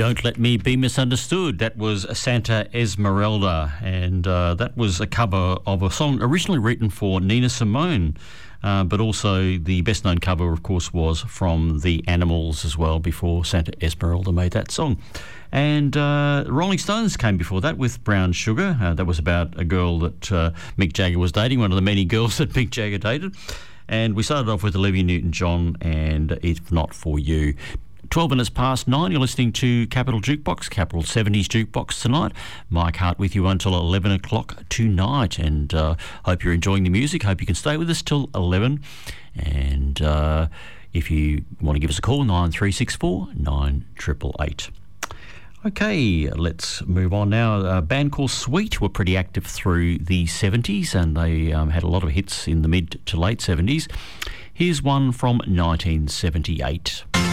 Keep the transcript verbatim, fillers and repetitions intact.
Don't Let Me Be Misunderstood. That was Santa Esmeralda, and uh, that was a cover of a song originally written for Nina Simone, uh, but also the best-known cover, of course, was from The Animals as well, before Santa Esmeralda made that song. And uh, Rolling Stones came before that with Brown Sugar. Uh, that was about a girl that uh, Mick Jagger was dating, one of the many girls that Mick Jagger dated. And we started off with Olivia Newton-John and If Not For You. twelve minutes past nine, you're listening to Capital Jukebox, Capital seventies Jukebox tonight. Mike Hart with you until eleven o'clock tonight, and uh, hope you're enjoying the music. Hope you can stay with us till eleven. And uh, if you want to give us a call, nine three six four, nine eight eight eight. Okay, let's move on now. A band called Sweet were pretty active through the seventies, and they um, had a lot of hits in the mid to late seventies. Here's one from nineteen seventy-eight.